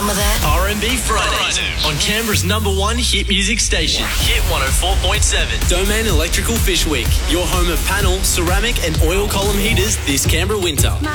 Some of that. R&B Fridays on Canberra's #1 hit music station, Hit 104.7. Domain Electrical Fish Week, your home of panel, ceramic and oil column heaters this Canberra winter.